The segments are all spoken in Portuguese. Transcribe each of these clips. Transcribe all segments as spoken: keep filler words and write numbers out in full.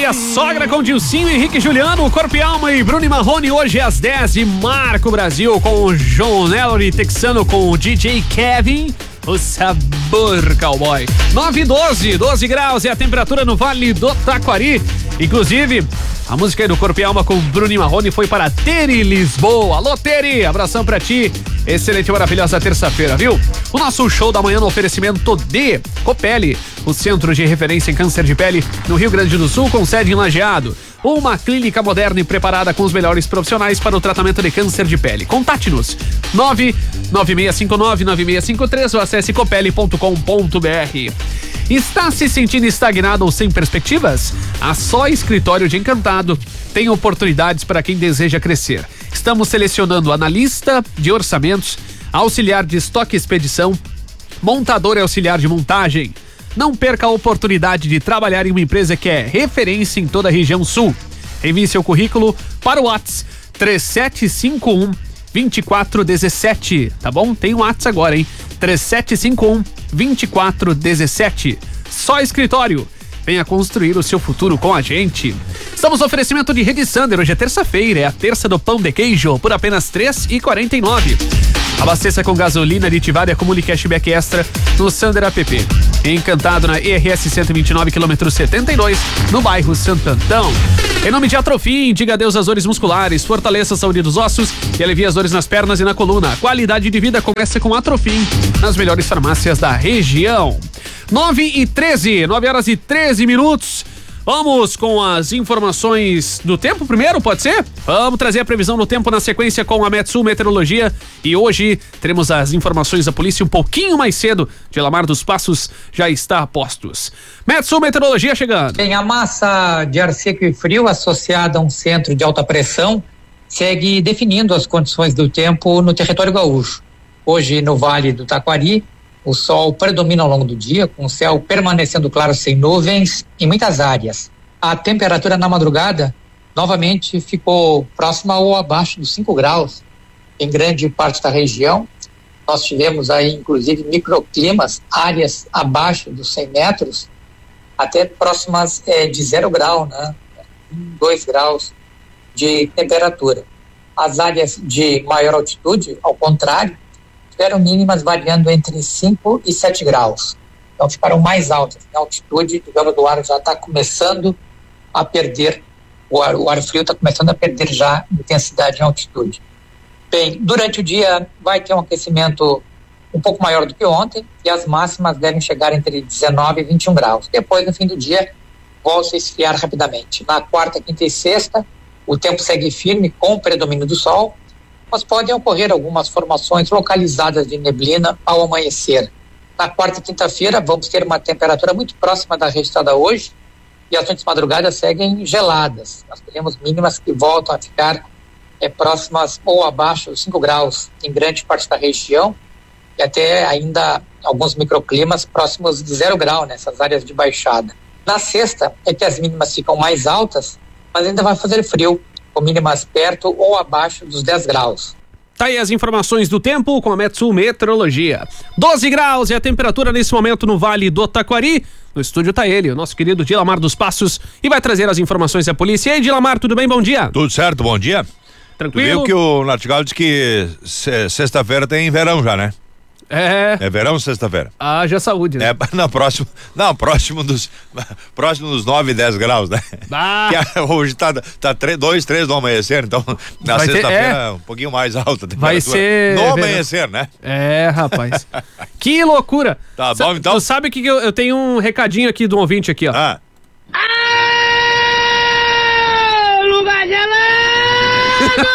aí a sogra com Dilcinho, Henrique e Juliano, Corpo e Alma e Bruno e Marrone, hoje às dez e Marco Brasil com o John Nelly, Texano com o D J Kevin, o sabor cowboy. nove e doze, doze graus é a temperatura no Vale do Taquari. Inclusive, a música aí do Corpo e Alma com Bruno e Marrone foi para Teri Lisboa. Alô, Teri, abração pra ti. Excelente, maravilhosa terça-feira, viu? O nosso show da manhã no oferecimento de Copele, o centro de referência em câncer de pele no Rio Grande do Sul, com sede em Lajeado. Uma clínica moderna e preparada com os melhores profissionais para o tratamento de câncer de pele. Contate-nos nove nove seis cinco nove nove seis cinco três ou acesse copele ponto com ponto br. Está se sentindo estagnado ou sem perspectivas? A Só Escritório de Encantado tem oportunidades para quem deseja crescer. Estamos selecionando analista de orçamentos, auxiliar de estoque e expedição, montador e auxiliar de montagem. Não perca a oportunidade de trabalhar em uma empresa que é referência em toda a região sul. Envie seu currículo para o WhatsApp três sete cinco um, dois quatro um sete, tá bom? Tem o WhatsApp agora, hein? três sete cinco um, dois quatro um sete. Só Escritório. Venha construir o seu futuro com a gente. Estamos no oferecimento de Rede Sander. Hoje é terça-feira, é a terça do pão de queijo por apenas três reais e quarenta e nove centavos. Abasteça com gasolina aditivada e acumule cashback extra no Sander app. Encantado na E R S cento e vinte e nove, quilômetro setenta e dois, no bairro Santo Antão. Em nome de Atrofim, diga adeus às dores musculares, fortaleça a saúde dos ossos e alivia as dores nas pernas e na coluna. A qualidade de vida começa com Atrofim, nas melhores farmácias da região. nove e treze, nove horas e treze minutos. Vamos com as informações do tempo primeiro, pode ser? Vamos trazer a previsão do tempo na sequência com a Metsul Meteorologia. E hoje teremos as informações da polícia um pouquinho mais cedo. De Lamar dos Passos já está a postos. Metsul Meteorologia chegando. Bem, a massa de ar seco e frio associada a um centro de alta pressão segue definindo as condições do tempo no território gaúcho. Hoje no Vale do Taquari, o sol predomina ao longo do dia, com o céu permanecendo claro sem nuvens em muitas áreas. A temperatura na madrugada novamente ficou próxima ou abaixo dos cinco graus em grande parte da região. Nós tivemos aí inclusive microclimas, áreas abaixo dos cem metros, até próximas eh, de zero grau, né? dois graus de temperatura. As áreas de maior altitude, ao contrário, tiveram mínimas variando entre cinco e sete graus. Então ficaram mais altas. A altitude, digamos, do ar já está começando a perder, o ar, o ar frio está começando a perder já intensidade em altitude. Bem, durante o dia vai ter um aquecimento um pouco maior do que ontem e as máximas devem chegar entre dezenove e vinte e um graus. Depois, no fim do dia, volta a esfriar rapidamente. Na quarta, quinta e sexta, o tempo segue firme com o predomínio do sol, mas podem ocorrer algumas formações localizadas de neblina ao amanhecer. Na quarta e quinta-feira vamos ter uma temperatura muito próxima da registrada hoje e as noites madrugadas seguem geladas. Nós teremos mínimas que voltam a ficar é, próximas ou abaixo dos cinco graus em grande parte da região e até ainda alguns microclimas próximos de zero grau nessas áreas de baixada. Na sexta é que as mínimas ficam mais altas, mas ainda vai fazer frio, com mínimas perto ou abaixo dos dez graus. Tá aí as informações do tempo com a Metsul Meteorologia. doze graus é a temperatura nesse momento no Vale do Taquari. No estúdio tá ele, o nosso querido Dilamar dos Passos, e vai trazer as informações da polícia. E aí, Dilamar, tudo bem? Bom dia. Tudo certo, bom dia. Tranquilo? Tu viu que o Nartigal disse que sexta-feira tem verão já, né? É. É verão sexta-feira. Haja saúde, né? É, não, próximo, não, próximo dos, próximo dos nove, dez graus, né? Ah. Que hoje tá, tá dois, três no amanhecer, então na sexta-feira é um pouquinho mais alta. Vai ser... No amanhecer, né? É, rapaz. Que loucura. Tá bom, então. Tu sabe que eu, eu tenho um recadinho aqui do ouvinte aqui, ó. Ah. Ah, lugar gelado!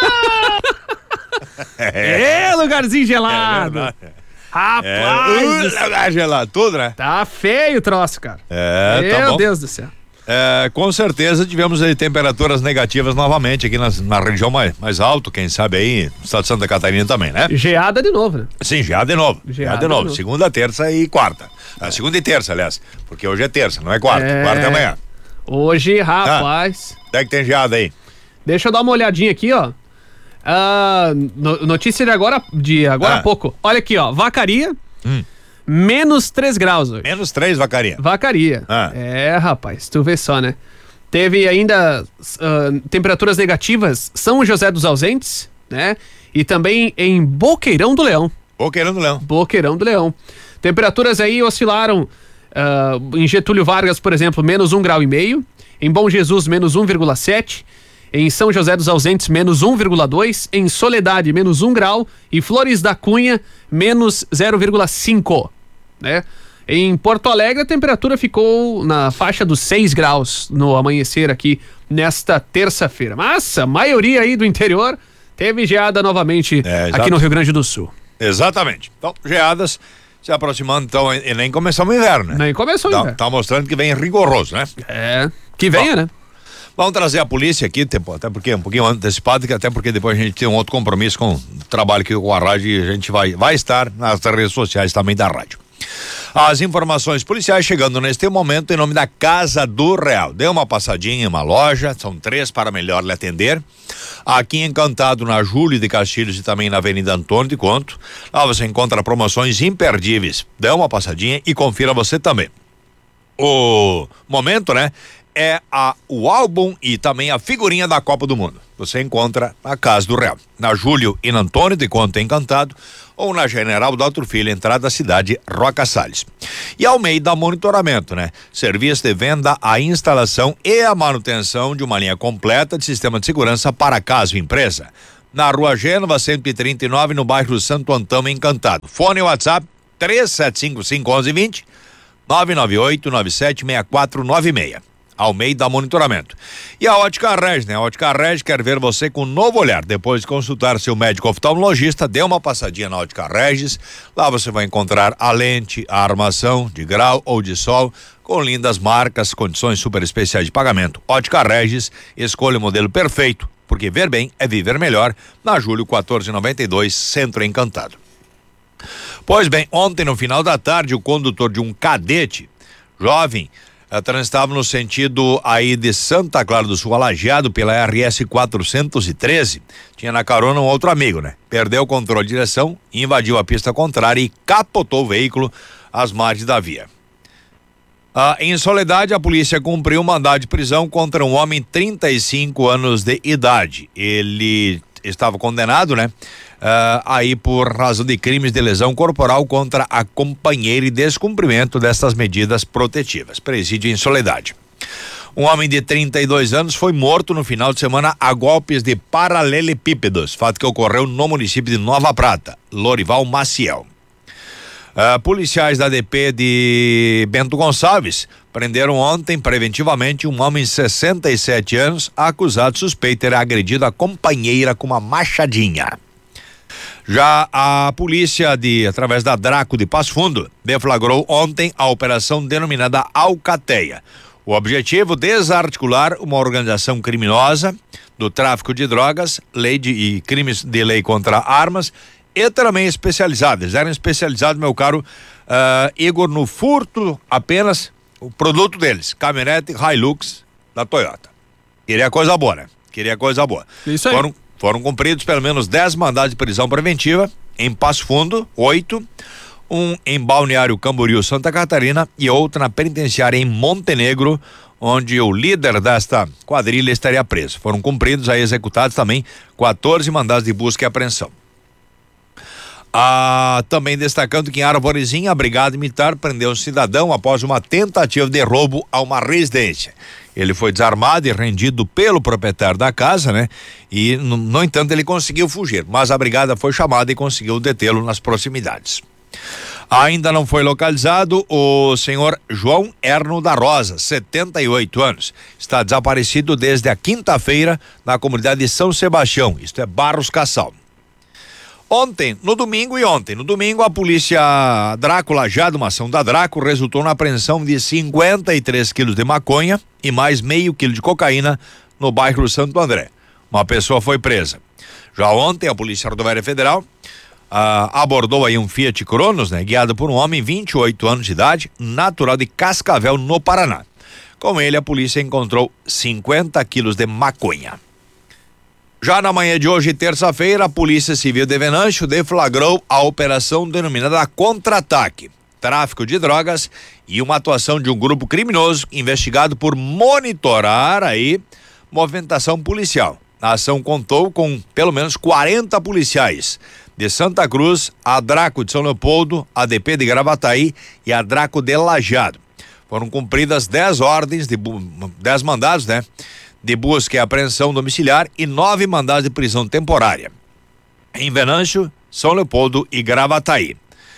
É, lugarzinho gelado. É verdade. Rapaz! É, lugar gelado, tudo, né? Tá feio o troço, cara. É, Meu tá bom. Meu Deus do céu. É, com certeza tivemos aí temperaturas negativas novamente aqui na, na região mais, mais alto, quem sabe aí, no estado de Santa Catarina também, né? Geada de novo, né? Sim, geada de novo. Geada, geada de, novo. de novo. Segunda, terça e quarta. Ah, segunda e terça, aliás. Porque hoje é terça, não é quarta. É... Quarta é amanhã. Hoje, rapaz. Ah, onde é que tem geada aí? Deixa eu dar uma olhadinha aqui, ó. Uh, no, notícia de agora, de agora ah. há pouco. Olha aqui, ó. Vacaria. Hum. Menos três graus hoje. Menos três, Vacaria. Vacaria. Ah. É, rapaz, tu vê só, né? Teve ainda uh, temperaturas negativas São José dos Ausentes, né? E também em Boqueirão do Leão. Boqueirão do Leão. Boqueirão do Leão. Temperaturas aí oscilaram uh, em Getúlio Vargas, por exemplo, menos um grau e meio. Em Bom Jesus, menos um vírgula sete. Em São José dos Ausentes, menos um vírgula dois. Em Soledade, menos um grau. E Flores da Cunha, menos zero vírgula cinco, né? Em Porto Alegre, a temperatura ficou na faixa dos seis graus no amanhecer aqui nesta terça-feira. Mas a maioria aí do interior teve geada novamente é, aqui no Rio Grande do Sul. Exatamente. Então, geadas se aproximando, então, e nem começamos o inverno, né? Nem começou o inverno. Tá, tá mostrando que vem rigoroso, né? É, que venha, Bom, né? Vamos trazer a polícia aqui, até porque é um pouquinho antecipado, até porque depois a gente tem um outro compromisso com o trabalho aqui com a rádio e a gente vai, vai estar nas redes sociais também da rádio. As informações policiais chegando neste momento em nome da Casa do Real. Dê uma passadinha em uma loja, são três para melhor lhe atender. Aqui em Encantado, na Júlio de Castilhos e também na Avenida Antônio de Conto. Lá você encontra promoções imperdíveis. Dê uma passadinha e confira você também. O momento, né? É a, o álbum e também a figurinha da Copa do Mundo. Você encontra na Casa do Real, na Júlio e na Antônio de Conto Encantado ou na General Daltro Filho, entrada da cidade Roca Salles. E ao meio da monitoramento, né? Serviço de venda, a instalação e a manutenção de uma linha completa de sistema de segurança para casa e empresa. Na Rua Gênova, cento e trinta e nove, no bairro Santo Antão, Encantado. Fone WhatsApp três sete cinco cinco, um um dois zero, nove nove oito nove sete seis quatro nove seis. Ao meio da monitoramento. E a Ótica Regi, né? A Ótica Regi quer ver você com um novo olhar. Depois de consultar seu médico oftalmologista, dê uma passadinha na Ótica Regis. Lá você vai encontrar a lente, a armação de grau ou de sol, com lindas marcas, condições super especiais de pagamento. Ótica Regis, escolha o modelo perfeito, porque ver bem é viver melhor. Na Júlio quatorze noventa e dois, Centro Encantado. Pois bem, ontem no final da tarde, o condutor de um cadete jovem transitava no sentido aí de Santa Clara do Sul, Lajeado, pela R S quatrocentos e treze. Tinha na carona um outro amigo, né? Perdeu o controle de direção, invadiu a pista contrária e capotou o veículo às margens da via. Ah, em Soledade, a polícia cumpriu um mandado de prisão contra um homem de trinta e cinco anos de idade. Ele estava condenado, né? Uh, aí por razão de crimes de lesão corporal contra a companheira e descumprimento dessas medidas protetivas. Presídio em Soledade. Um homem de trinta e dois anos foi morto no final de semana a golpes de paralelepípedos, fato que ocorreu no município de Nova Prata. Lorival Maciel. Uh, policiais da D P de Bento Gonçalves prenderam ontem preventivamente um homem de sessenta e sete anos, acusado suspeito de ter agredido a companheira com uma machadinha. Já a polícia, de, através da Draco de Passo Fundo, deflagrou ontem a operação denominada Alcateia. O objetivo, desarticular uma organização criminosa do tráfico de drogas, lei de, e crimes de lei contra armas, e também especializados. Eles eram especializados, meu caro uh, Igor, no furto apenas, o produto deles, caminhonete Hilux da Toyota. Queria coisa boa, né? Queria coisa boa. Isso aí. Foram Foram cumpridos pelo menos dez mandados de prisão preventiva em Passo Fundo, oito, um em Balneário Camboriú, Santa Catarina e outro na penitenciária em Montenegro, onde o líder desta quadrilha estaria preso. Foram cumpridos aí executados também quatorze mandados de busca e apreensão. Ah, também destacando que em Arvorezinha, a Brigada Militar prendeu um cidadão após uma tentativa de roubo a uma residência. Ele foi desarmado e rendido pelo proprietário da casa, né? E, no, no entanto, ele conseguiu fugir, mas a brigada foi chamada e conseguiu detê-lo nas proximidades. Ainda não foi localizado o senhor João Erno da Rosa, setenta e oito anos. Está desaparecido desde a quinta-feira na comunidade de São Sebastião, isto é Barros Cassal. Ontem, no domingo e ontem, no domingo a polícia Draco Lajeado, uma ação da Draco, resultou na apreensão de cinquenta e três quilos de maconha e mais meio quilo de cocaína no bairro Santo André. Uma pessoa foi presa. Já ontem a Polícia Rodoviária Federal ah, abordou aí um Fiat Cronos, né, guiado por um homem de vinte e oito anos de idade, natural de Cascavel, no Paraná. Com ele a polícia encontrou cinquenta quilos de maconha. Já na manhã de hoje, terça-feira, a Polícia Civil de Venâncio deflagrou a operação denominada Contra-Ataque. tráfico de drogas e uma atuação de um grupo criminoso investigado por monitorar aí movimentação policial. A ação contou com pelo menos quarenta policiais de Santa Cruz, a Draco de São Leopoldo, a D P de Gravataí e a Draco de Lajeado. Foram cumpridas dez ordens de dez mandados, né? De busca e apreensão domiciliar e nove mandados de prisão temporária em Venâncio, São Leopoldo e Gravataí.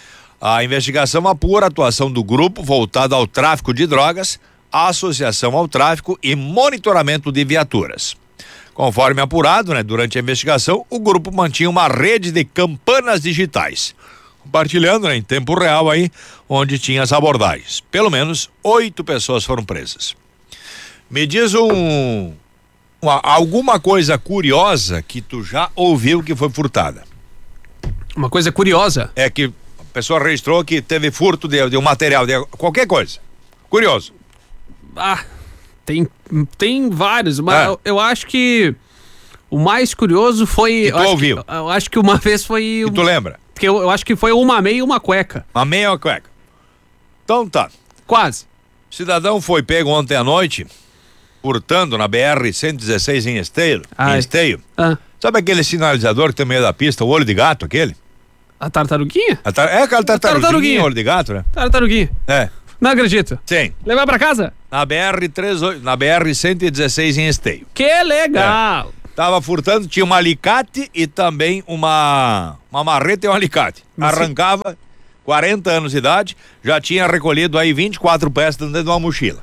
A investigação apura a atuação do grupo voltada ao tráfico de drogas, associação ao tráfico e monitoramento de viaturas. Conforme apurado, né, durante a investigação, o grupo mantinha uma rede de campanas digitais, compartilhando, né, em tempo real aí, onde tinha as abordagens. Pelo menos oito pessoas foram presas. Me diz um, uma, alguma coisa curiosa que tu já ouviu que foi furtada. Uma coisa curiosa. É que a pessoa registrou que teve furto de, de um material, de qualquer coisa. Curioso. Ah, tem, tem vários, mas É. eu, eu acho que o mais curioso foi... Que eu tu acho ouviu. Que, eu acho que uma vez foi... Que tu lembra? Que eu, eu acho que foi uma meia e uma cueca. Uma meia ou cueca. Então tá. Quase. Cidadão foi pego ontem à noite furtando na B R cento e dezesseis em Esteio. Ai. Em Esteio. Ah, Sabe aquele sinalizador que tem no meio da pista, o olho de gato, aquele? a tartaruguinha? A tar... É aquela tartaruguinha, tartaruguinha. olho de gato, né? Tartaruguinha. É. Não acredito. Sim. Levar pra casa? Na B R trinta e oito, na B R cento e dezesseis em Esteio. Que legal. Tava furtando, tinha um alicate e também uma uma marreta e um alicate. Mas Arrancava, quarenta anos de idade, já tinha recolhido aí vinte e quatro peças dentro de uma mochila.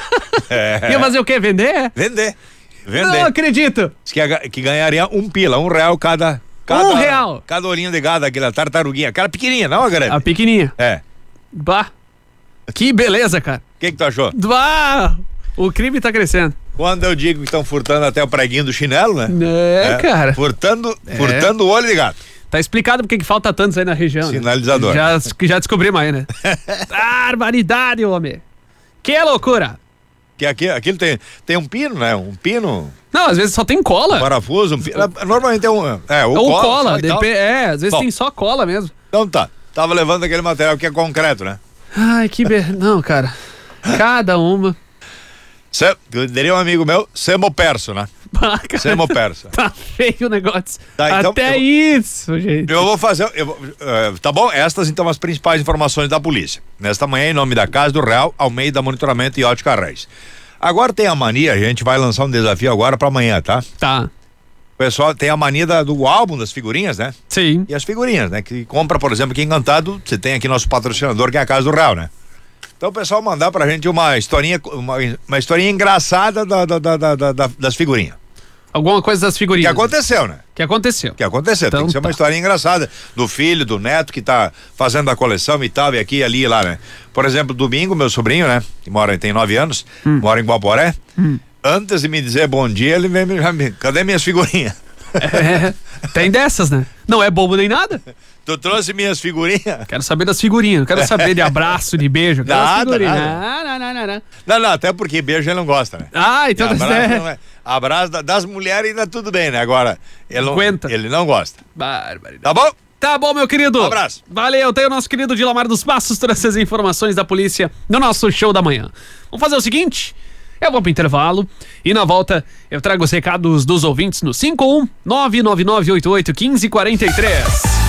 É. Ia fazer o quê? Vender? Vender. Não Vender. acredito. Diz que, a- que ganharia um pila, um real cada. cada Um real? Cada olhinho de gado, aquela tartaruguinha, aquela pequenininha, não a grande. A pequenininha. É. Bah. Que beleza, cara. O que que tu achou? Bah. O crime tá crescendo. Quando eu digo que estão furtando até o preguinho do chinelo, né? É, cara. Furtando, furtando o olho de gato. Tá explicado porque que falta tantos aí na região. né? Sinalizador. Já, já descobrimos aí, né? Barbaridade, homem. Que loucura. Que aqui, aquilo tem, tem um pino, né? Um pino, Não, às vezes só tem cola. um parafuso, um pino. Normalmente é um. É, ou, Ou cola. cola. só e tal. depe- É, às vezes Bom. tem só cola mesmo. Então tá. Tava levando aquele material que é concreto, né? Ai, que... Be... Não, cara. Cada uma. Cê, eu diria um amigo meu, Semo Perso, né? Bah, cara, Semo Perso. tá feio o negócio. Tá, então Até eu- isso, gente. Eu vou fazer. Eu, vou- eh, tá bom? Estas então as principais informações da polícia. Nesta manhã, em nome da Casa do Real, Almeida Monitoramento e Ótica Reis. Agora tem a mania, a gente vai lançar um desafio agora pra amanhã, tá? Tá. O pessoal tem a mania da- do álbum das figurinhas, né? Sim. E as figurinhas, né? Que compra, por exemplo, aqui em Encantado, você tem aqui nosso patrocinador, que é a Casa do Real, né? Então o pessoal mandar pra gente uma historinha, uma, uma historinha engraçada da, da, da, da- da- das figurinhas. Alguma coisa das Que figurinhas. aconteceu, né? Que aconteceu. Que aconteceu, Então tem que ser uma tá. historinha engraçada do filho, do neto que tá fazendo a coleção e tal, e aqui, ali e lá, né? Por exemplo, domingo, meu sobrinho, né? Que mora, tem nove anos, Hum. mora em Guaporé. Antes de me dizer bom dia, ele vem me, já me- cadê minhas figurinhas? É, tem dessas, né? Não é bobo nem nada. Tu trouxe minhas figurinhas? Quero saber das figurinhas. Não quero saber de abraço, de beijo. Quero das Nada, figurinhas. nada. Não, não, não, não, não. Não, não, até porque beijo ele não gosta, né? Ah, então... abraço, é. não é- abraço da- das mulheres ainda tudo bem, né? Agora, ele não, Aguenta. ele não gosta. Barbaridade. Tá bom? Tá bom, meu querido. Um abraço. Valeu, tem o nosso querido Dilamar dos Passos, todas essas informações da polícia no nosso show da manhã. Vamos fazer o seguinte, eu vou pro intervalo e na volta eu trago os recados dos ouvintes no cinco um nove nove nove oito oito um cinco quatro três.